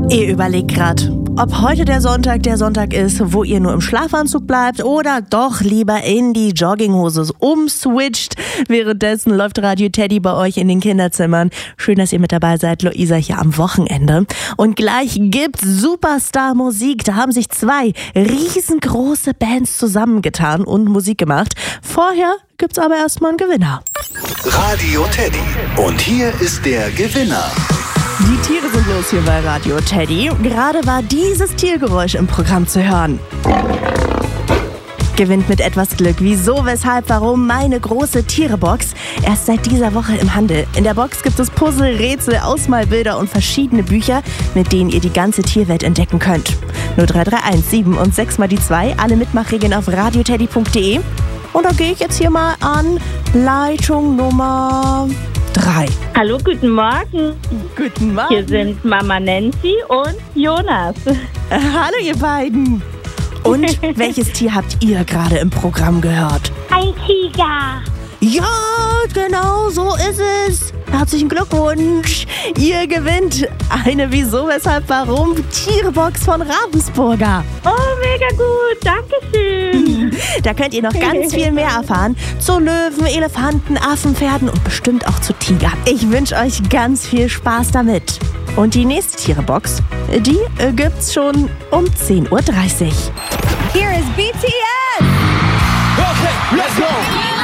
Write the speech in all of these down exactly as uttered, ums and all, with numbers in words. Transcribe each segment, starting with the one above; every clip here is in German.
Ihr überlegt gerade, ob heute der Sonntag der Sonntag ist, wo ihr nur im Schlafanzug bleibt oder doch lieber in die Jogginghose umswitcht. Währenddessen läuft Radio Teddy bei euch in den Kinderzimmern. Schön, dass ihr mit dabei seid, Luisa hier am Wochenende. Und gleich gibt's Superstar-Musik. Da haben sich zwei riesengroße Bands zusammengetan und Musik gemacht. Vorher gibt's aber erstmal einen Gewinner. Radio Teddy. Und hier ist der Gewinner. Die Tiere sind los hier bei Radio Teddy. Gerade war dieses Tiergeräusch im Programm zu hören. Gewinnt mit etwas Glück. Wieso, weshalb, warum? Meine große Tierebox. Erst seit dieser Woche im Handel. In der Box gibt es Puzzle, Rätsel, Ausmalbilder und verschiedene Bücher, mit denen ihr die ganze Tierwelt entdecken könnt. null drei drei eins sieben und sechs mal die zwei. Alle Mitmachregeln auf radioteddy punkt de. Und da gehe ich jetzt hier mal an Leitung Nummer drei. Hallo, guten Morgen. Guten Morgen. Hier sind Mama Nancy und Jonas. Hallo ihr beiden. Und welches Tier habt ihr gerade im Programm gehört? Ein Tiger. Ja, genau so ist es. Herzlichen Glückwunsch. Ihr gewinnt eine Wieso, weshalb, warum Tierbox von Ravensburger. Oh, mega gut. Dankeschön. Da könnt ihr noch ganz viel mehr erfahren. Zu Löwen, Elefanten, Affen, Pferden und bestimmt auch zu Tigern. Ich wünsche euch ganz viel Spaß damit. Und die nächste Tierebox, die äh, gibt's schon um zehn Uhr dreißig. Here is B T S. Okay, let's go.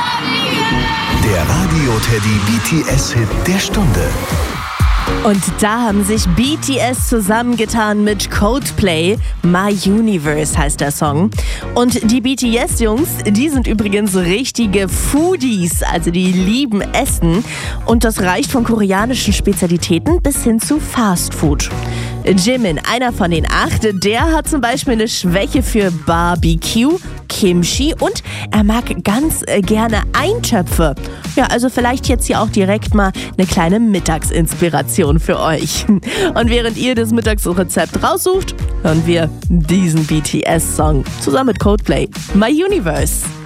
Der Radio Teddy B T S-Hit der Stunde. Und da haben sich B T S zusammengetan mit Coldplay. My Universe heißt der Song. Und die B T S-Jungs, die sind übrigens richtige Foodies, also die lieben Essen. Und das reicht von koreanischen Spezialitäten bis hin zu Fast Food. Jimin, einer von den acht, der hat zum Beispiel eine Schwäche für Barbecue, Kimchi und er mag ganz äh, gerne Eintöpfe. Ja, also vielleicht jetzt hier auch direkt mal eine kleine Mittagsinspiration für euch. Und während ihr das Mittagsrezept raussucht, hören wir diesen B T S-Song zusammen mit Coldplay, My Universe.